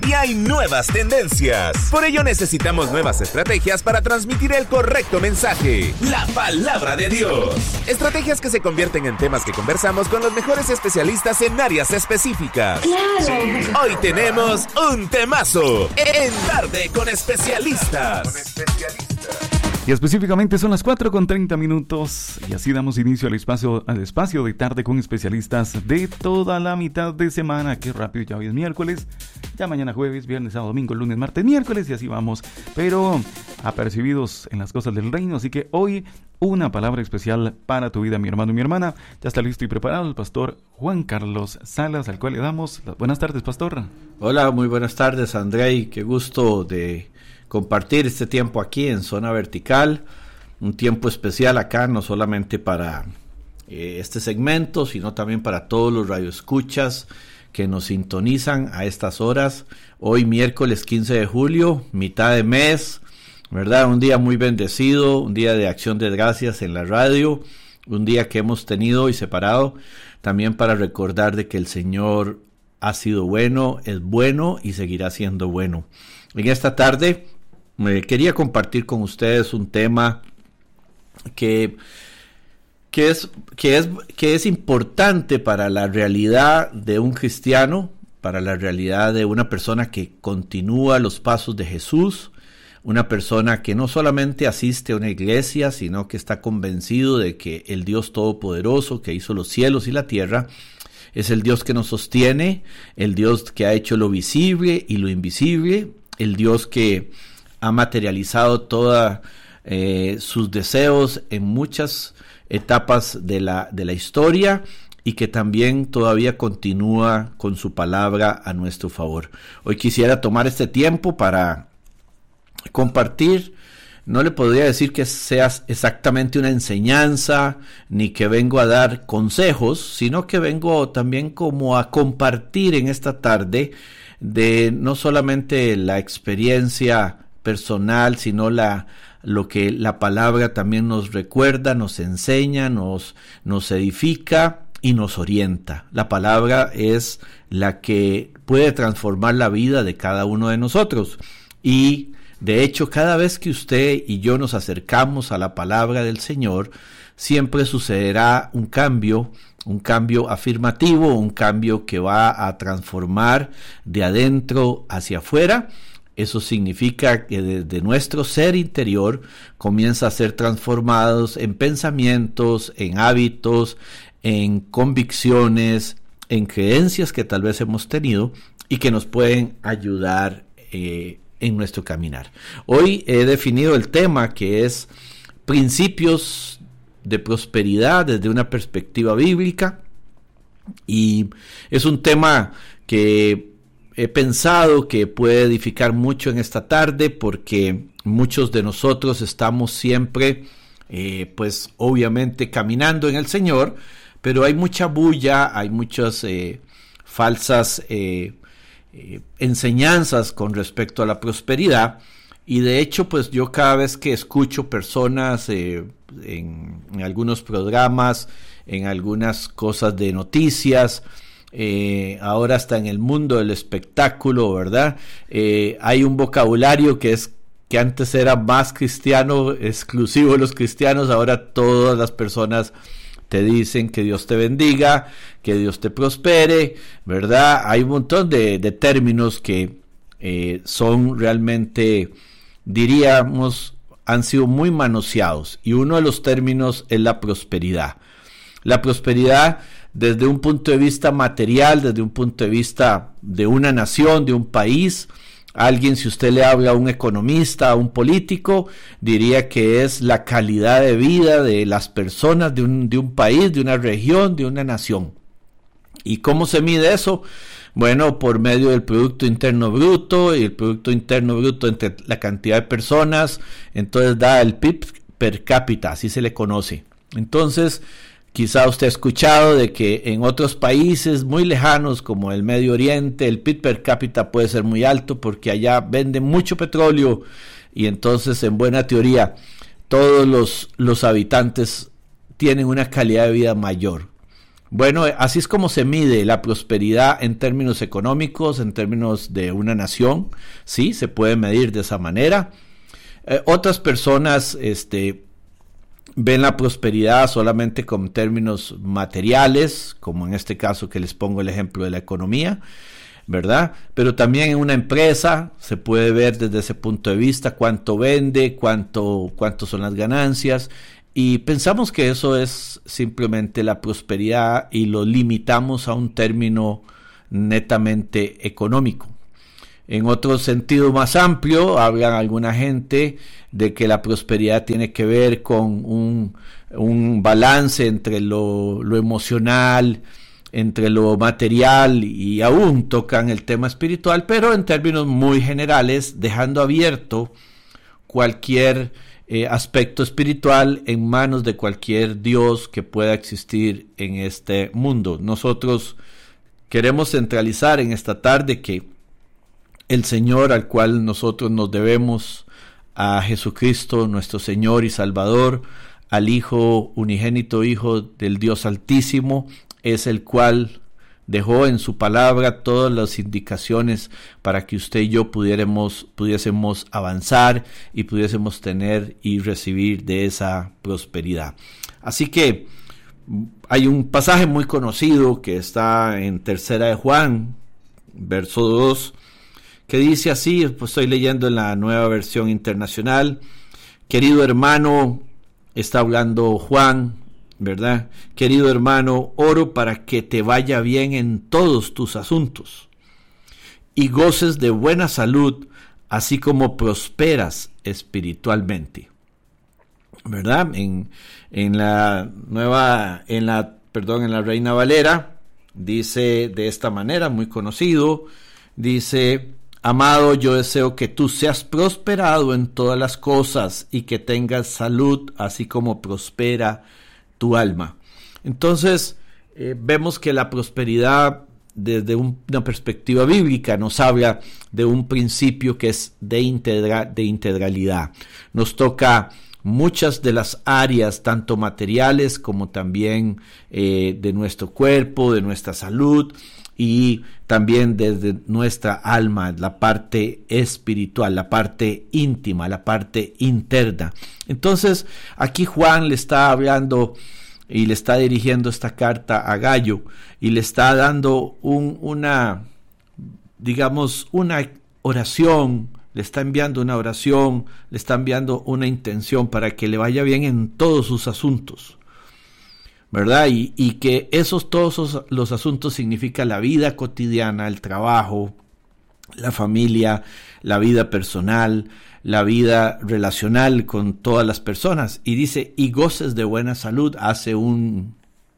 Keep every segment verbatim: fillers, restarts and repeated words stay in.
y hay nuevas tendencias. Por ello necesitamos nuevas estrategias para transmitir el correcto mensaje, la palabra de Dios. Estrategias que se convierten en temas que conversamos con los mejores especialistas en áreas específicas. ¡Claro! Hoy tenemos un temazo en Tarde con Especialistas. Con especialistas. Y específicamente son las cuatro con treinta minutos y así damos inicio al espacio, al espacio de Tarde con Especialistas de toda la mitad de semana. Qué rápido, ya hoy es miércoles, ya mañana jueves, viernes, sábado, domingo, lunes, martes, miércoles y así vamos. Pero apercibidos en las cosas del reino, así que hoy una palabra especial para tu vida, mi hermano y mi hermana. Ya está listo y preparado el pastor Juan Carlos Salas, al cual le damos las buenas tardes, pastor. Hola, muy buenas tardes, Andrei. Qué gusto de compartir este tiempo aquí en Zona Vertical, un tiempo especial acá, no solamente para eh, este segmento, sino también para todos los radioescuchas que nos sintonizan a estas horas. Hoy miércoles quince de julio, mitad de mes, ¿verdad? Un día muy bendecido, un día de acción de gracias en la radio, un día que hemos tenido y separado también para recordar de que el Señor ha sido bueno, es bueno y seguirá siendo bueno. En esta tarde me quería compartir con ustedes un tema que, que, es, que, es, que es importante para la realidad de un cristiano, para la realidad de una persona que continúa los pasos de Jesús, una persona que no solamente asiste a una iglesia, sino que está convencido de que el Dios Todopoderoso que hizo los cielos y la tierra es el Dios que nos sostiene, el Dios que ha hecho lo visible y lo invisible, el Dios que ha materializado todos eh, sus deseos en muchas etapas de la, de la historia y que también todavía continúa con su palabra a nuestro favor. Hoy quisiera tomar este tiempo para compartir. No le podría decir que sea exactamente una enseñanza ni que vengo a dar consejos, sino que vengo también como a compartir en esta tarde de no solamente la experiencia personal, sino la lo que la palabra también nos recuerda, nos enseña, nos, nos edifica y nos orienta. La palabra es la que puede transformar la vida de cada uno de nosotros. Y de hecho, cada vez que usted y yo nos acercamos a la palabra del Señor, siempre sucederá un cambio, un cambio afirmativo, un cambio que va a transformar de adentro hacia afuera. Eso significa que desde nuestro ser interior comienza a ser transformados en pensamientos, en hábitos, en convicciones, en creencias que tal vez hemos tenido y que nos pueden ayudar eh, en nuestro caminar. Hoy he definido el tema que es principios de prosperidad desde una perspectiva bíblica, y es un tema que he pensado que puede edificar mucho en esta tarde, porque muchos de nosotros estamos siempre eh, pues obviamente caminando en el Señor, pero hay mucha bulla, hay muchas eh, falsas eh, eh, enseñanzas con respecto a la prosperidad. Y de hecho, pues yo cada vez que escucho personas eh, en, en algunos programas, en algunas cosas de noticias, eh, ahora hasta en el mundo del espectáculo, ¿verdad? Eh, hay un vocabulario que es que antes era más cristiano, exclusivo de los cristianos, ahora todas las personas te dicen que Dios te bendiga, que Dios te prospere, ¿verdad? Hay un montón de, de términos que eh, son realmente, diríamos, han sido muy manoseados, y uno de los términos es la prosperidad. La prosperidad desde un punto de vista material, desde un punto de vista de una nación, de un país. Alguien, si usted le habla a un economista, a un político, diría que es la calidad de vida de las personas de un, de un país, de una región, de una nación. ¿Y cómo se mide eso? Bueno, por medio del Producto Interno Bruto, y el Producto Interno Bruto entre la cantidad de personas, entonces da el P I B per cápita, así se le conoce. Entonces, quizá usted ha escuchado de que en otros países muy lejanos como el Medio Oriente, el P I B per cápita puede ser muy alto porque allá venden mucho petróleo, y entonces, en buena teoría, todos los, los habitantes tienen una calidad de vida mayor. Bueno, así es como se mide la prosperidad en términos económicos, en términos de una nación, sí, se puede medir de esa manera. Eh, otras personas este, ven la prosperidad solamente con términos materiales, como en este caso que les pongo el ejemplo de la economía, ¿verdad? Pero también en una empresa se puede ver desde ese punto de vista cuánto vende, cuánto, cuánto son las ganancias, y pensamos que eso es simplemente la prosperidad y lo limitamos a un término netamente económico. En otro sentido más amplio, habla alguna gente de que la prosperidad tiene que ver con un, un balance entre lo, lo emocional, entre lo material, y aún tocan el tema espiritual, pero en términos muy generales, dejando abierto cualquier eh, aspecto espiritual en manos de cualquier Dios que pueda existir en este mundo. Nosotros queremos centralizar en esta tarde que el Señor al cual nosotros nos debemos, a Jesucristo, nuestro Señor y Salvador, al Hijo unigénito, Hijo del Dios Altísimo, es el cual dejó en su palabra todas las indicaciones para que usted y yo pudiéramos, pudiésemos avanzar y pudiésemos tener y recibir de esa prosperidad. Así que hay un pasaje muy conocido que está en Tercera de Juan, verso dos, que dice así, pues estoy leyendo en la Nueva Versión Internacional: querido hermano, está hablando Juan, ¿verdad? Querido hermano, oro para que te vaya bien en todos tus asuntos y goces de buena salud, así como prosperas espiritualmente. ¿Verdad? En, en la nueva, en la, perdón, en la Reina Valera, dice de esta manera, muy conocido, dice: amado, yo deseo que tú seas prosperado en todas las cosas y que tengas salud, así como prospera tu alma. Entonces, eh, vemos que la prosperidad desde un, una perspectiva bíblica nos habla de un principio que es de, integra, de integralidad. Nos toca muchas de las áreas, tanto materiales como también eh, de nuestro cuerpo, de nuestra salud, y también desde nuestra alma, la parte espiritual, la parte íntima, la parte interna. Entonces, aquí Juan le está hablando y le está dirigiendo esta carta a Gallo y le está dando un, una, digamos, una oración, le está enviando una oración, le está enviando una intención para que le vaya bien en todos sus asuntos, ¿verdad? Y, y que esos todos esos, los asuntos significa la vida cotidiana, el trabajo, la familia, la vida personal, la vida relacional con todas las personas. Y dice, y goces de buena salud, hace un,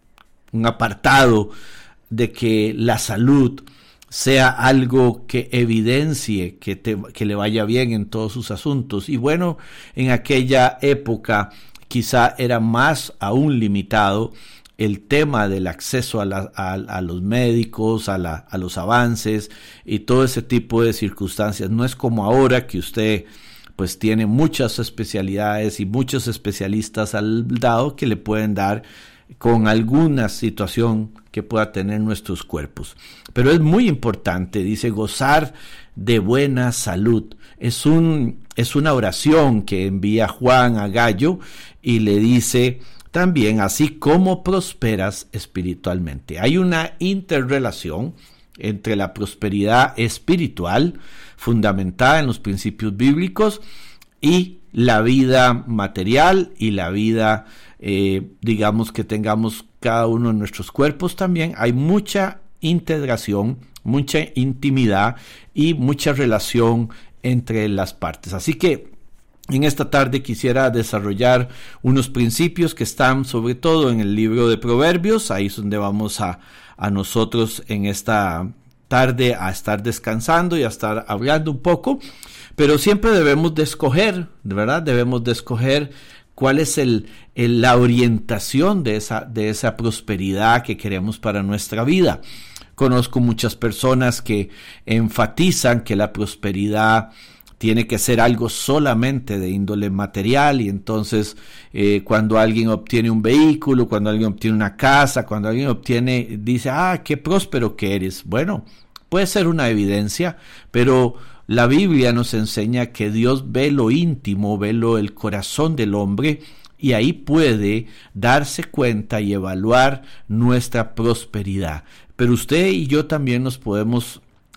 un apartado de que la salud sea algo que evidencie que, te, que le vaya bien en todos sus asuntos. Y bueno, en aquella época quizá era más aún limitado el tema del acceso a, la, a, a los médicos, a, la, a los avances y todo ese tipo de circunstancias. No es como ahora que usted pues tiene muchas especialidades y muchos especialistas al lado que le pueden dar con alguna situación que pueda tener nuestros cuerpos. Pero es muy importante, dice, gozar de buena salud. Es un, es una oración que envía Juan a Gallo y le dice también, así como prosperas espiritualmente. Hay una interrelación entre la prosperidad espiritual, fundamentada en los principios bíblicos, y la vida material y la vida, eh, digamos, que tengamos cada uno de nuestros cuerpos también. Hay mucha integración, mucha intimidad y mucha relación entre las partes. Así que en esta tarde quisiera desarrollar unos principios que están sobre todo en el libro de Proverbios. Ahí es donde vamos a, a nosotros en esta tarde a estar descansando y a estar hablando un poco. Pero siempre debemos de escoger, de verdad, debemos de escoger cuál es el, el, la orientación de esa, de esa prosperidad que queremos para nuestra vida. Conozco muchas personas que enfatizan que la prosperidad tiene que ser algo solamente de índole material, y entonces eh, cuando alguien obtiene un vehículo, cuando alguien obtiene una casa, cuando alguien obtiene, dice, ah, qué próspero que eres. Bueno, puede ser una evidencia, pero la Biblia nos enseña que Dios ve lo íntimo, ve lo el corazón del hombre, y ahí puede darse cuenta y evaluar nuestra prosperidad. Pero usted y yo también nos podemos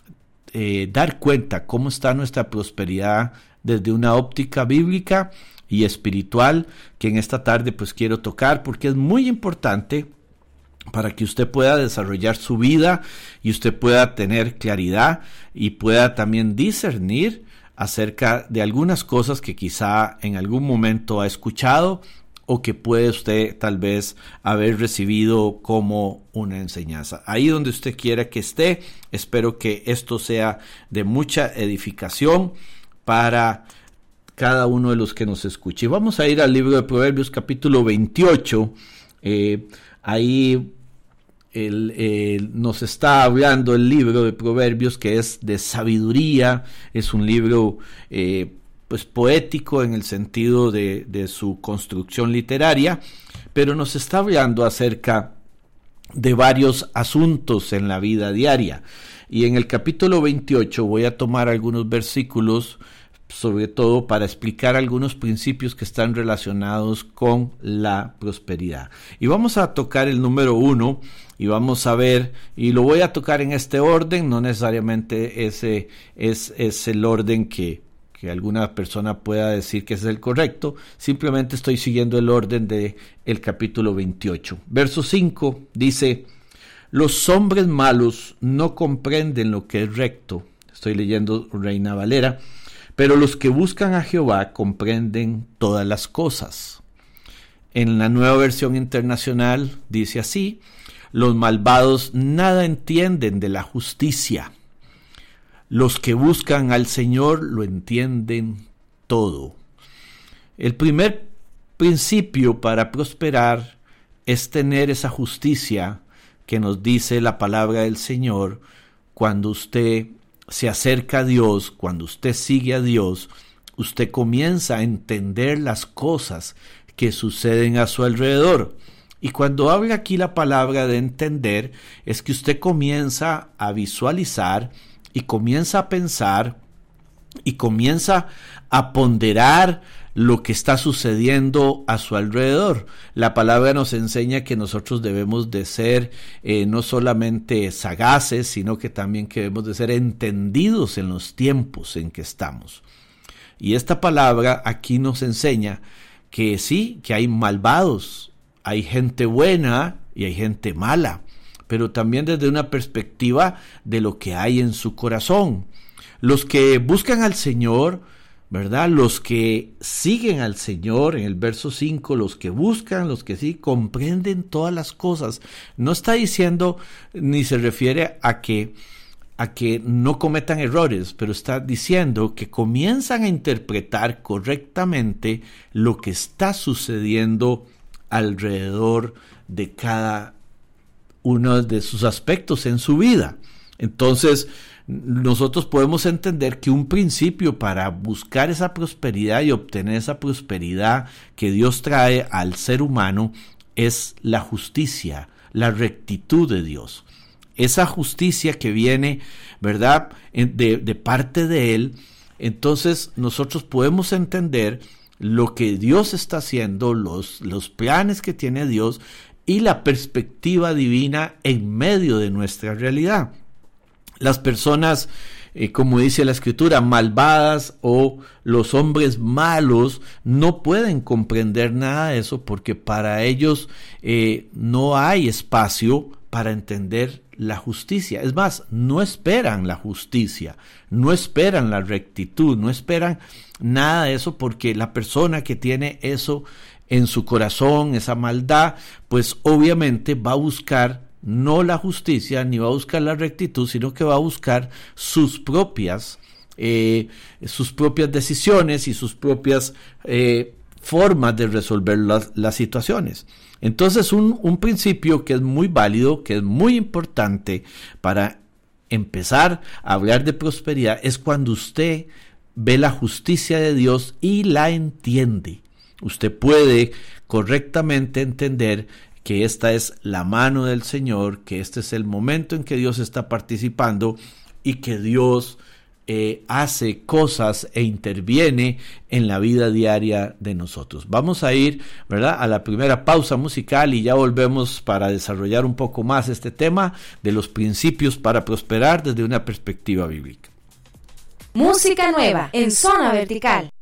eh, dar cuenta cómo está nuestra prosperidad desde una óptica bíblica y espiritual, que en esta tarde pues quiero tocar, porque es muy importante para que usted pueda desarrollar su vida y usted pueda tener claridad y pueda también discernir acerca de algunas cosas que quizá en algún momento ha escuchado o que puede usted tal vez haber recibido como una enseñanza. Ahí donde usted quiera que esté, espero que esto sea de mucha edificación para cada uno de los que nos escuche. Vamos a ir al libro de Proverbios capítulo veintiocho. Eh, ahí el, eh, nos está hablando el libro de Proverbios, que es de sabiduría, es un libro eh, pues poético en el sentido de, de su construcción literaria, pero nos está hablando acerca de varios asuntos en la vida diaria. Y en el capítulo veintiocho voy a tomar algunos versículos, sobre todo para explicar algunos principios que están relacionados con la prosperidad. Y vamos a tocar el número uno, y vamos a ver, y lo voy a tocar en este orden, no necesariamente ese es, es el orden que, que alguna persona pueda decir que es el correcto, simplemente estoy siguiendo el orden del capítulo veintiocho. Verso cinco dice: los hombres malos no comprenden lo que es recto. Estoy leyendo Reina Valera. Pero los que buscan a Jehová comprenden todas las cosas. En la Nueva Versión Internacional dice así: los malvados nada entienden de la justicia. Los que buscan al Señor lo entienden todo. El primer principio para prosperar es tener esa justicia que nos dice la palabra del Señor. Cuando usted se acerca a Dios, cuando usted sigue a Dios, usted comienza a entender las cosas que suceden a su alrededor. Y cuando habla aquí la palabra de entender, es que usted comienza a visualizar y comienza a pensar y comienza a ponderar lo que está sucediendo a su alrededor. La palabra nos enseña que nosotros debemos de ser eh, no solamente sagaces, sino que también que debemos de ser entendidos en los tiempos en que estamos. Y esta palabra aquí nos enseña que sí, que hay malvados, hay gente buena y hay gente mala, pero también desde una perspectiva de lo que hay en su corazón. Los que buscan al Señor, ¿verdad? Los que siguen al Señor, en el verso cinco, los que buscan, los que sí, comprenden todas las cosas. No está diciendo, ni se refiere a que, a que no cometan errores, pero está diciendo que comienzan a interpretar correctamente lo que está sucediendo alrededor de cada uno de sus aspectos en su vida. Entonces, nosotros podemos entender que un principio para buscar esa prosperidad y obtener esa prosperidad que Dios trae al ser humano es la justicia, la rectitud de Dios. Esa justicia que viene, ¿verdad?, de, de parte de Él. Entonces nosotros podemos entender lo que Dios está haciendo, los, los planes que tiene Dios y la perspectiva divina en medio de nuestra realidad. Las personas, eh, como dice la Escritura, malvadas o los hombres malos no pueden comprender nada de eso, porque para ellos eh, no hay espacio para entender la justicia. Es más, no esperan la justicia, no esperan la rectitud, no esperan nada de eso, porque la persona que tiene eso en su corazón, esa maldad, pues obviamente va a buscar no la justicia, ni va a buscar la rectitud, sino que va a buscar sus propias, eh, sus propias decisiones y sus propias eh, formas de resolver las, las situaciones. Entonces, un, un principio que es muy válido, que es muy importante para empezar a hablar de prosperidad, es cuando usted ve la justicia de Dios y la entiende. Usted puede correctamente entender que esta es la mano del Señor, que este es el momento en que Dios está participando y que Dios eh, hace cosas e interviene en la vida diaria de nosotros. Vamos a ir, ¿verdad?, a la primera pausa musical y ya volvemos para desarrollar un poco más este tema de los principios para prosperar desde una perspectiva bíblica. Música nueva en Zona Vertical.